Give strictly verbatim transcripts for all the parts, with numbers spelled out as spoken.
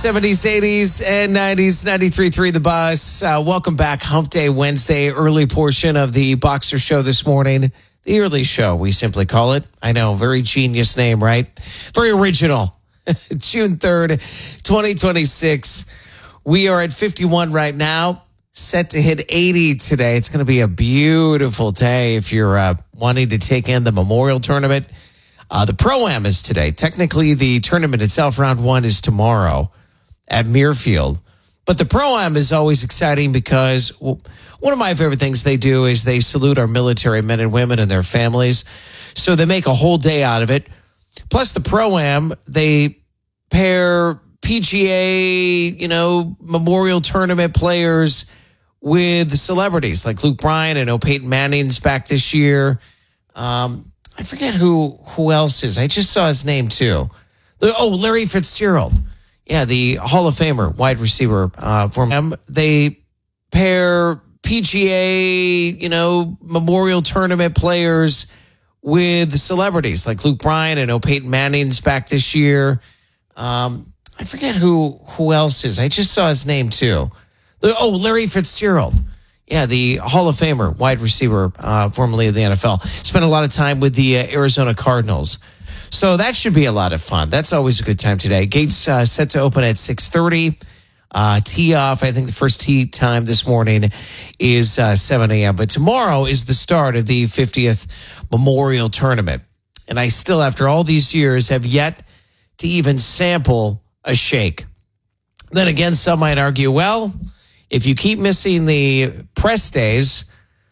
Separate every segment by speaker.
Speaker 1: seventies, eighties, and nineties, ninety-three point three The Buzz. Uh, welcome back. Hump Day Wednesday, early portion of the Boxer Show this morning. The early show, we simply call it. I know, very genius name, right? Very original. June third, twenty twenty-six. We are at fifty-one right now, set to hit eighty today. It's going to be a beautiful day if you're uh, wanting to take in the Memorial Tournament. Uh, the Pro-Am is today. Technically, the tournament itself, round one, is tomorrow at Muirfield. But the Pro-Am is always exciting because well, one of my favorite things they do is they salute our military men and women and their families. So they make a whole day out of it. Plus the Pro-Am, they pair P G A, you know, Memorial Tournament players with celebrities like Luke Bryan. I know Peyton Manning's back this year. Um, I forget who who else is. I just saw his name too. Oh, Larry Fitzgerald. Yeah, the Hall of Famer, wide receiver uh, for them. They pair P G A, you know, Memorial Tournament players with celebrities like Luke Bryan. I know Peyton Manning's back this year. Um, I forget who who else is. I just saw his name too. Oh, Larry Fitzgerald. Yeah, the Hall of Famer, wide receiver, uh, formerly of the N F L. Spent a lot of time with the uh, Arizona Cardinals. So that should be a lot of fun. That's always a good time today. Gates uh, set to open at six thirty. Uh, tee off, I think the first tee time this morning is uh, seven a.m. But tomorrow is the start of the fiftieth Memorial Tournament. And I still, after all these years, have yet to even sample a shake. Then again, some might argue, well, if you keep missing the press days,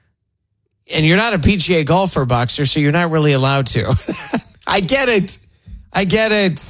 Speaker 1: and you're not a P G A golfer, Boxer, so you're not really allowed to. I get it. I get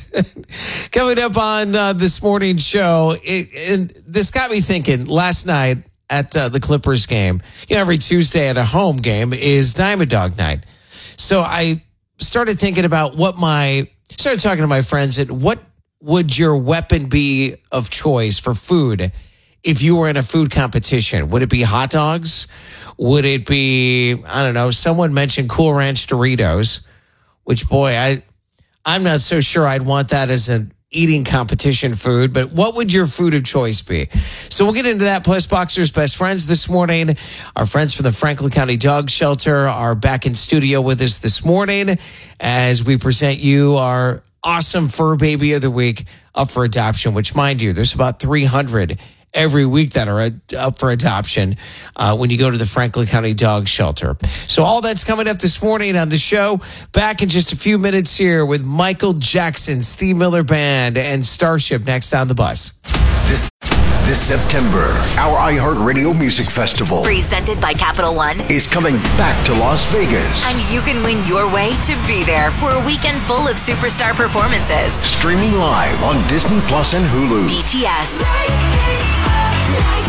Speaker 1: it. Coming up on uh, this morning's show, it, and this got me thinking last night at uh, the Clippers game. You know, every Tuesday at a home game is Diamond Dog Night. So I started thinking about what my, started talking to my friends, and what would your weapon be of choice for food if you were in a food competition? Would it be hot dogs? Would it be, I don't know, someone mentioned Cool Ranch Doritos, which, boy, I, I'm not so sure I'd want that as an eating competition food, but what would your food of choice be? So we'll get into that, plus Boxer's best friends this morning. Our friends from the Franklin County Dog Shelter are back in studio with us this morning as we present you our awesome fur baby of the week up for adoption, which, mind you, there's about three hundred every week that are up for adoption uh, when you go to the Franklin County Dog Shelter. So all that's coming up this morning on the show. Back in just a few minutes here with Michael Jackson, Steve Miller Band, and Starship next on the bus.
Speaker 2: This this September, our iHeartRadio Music Festival,
Speaker 3: presented by Capital One,
Speaker 2: is coming back to Las Vegas.
Speaker 3: And you can win your way to be there for a weekend full of superstar performances.
Speaker 2: Streaming live on Disney Plus and Hulu.
Speaker 3: B T S.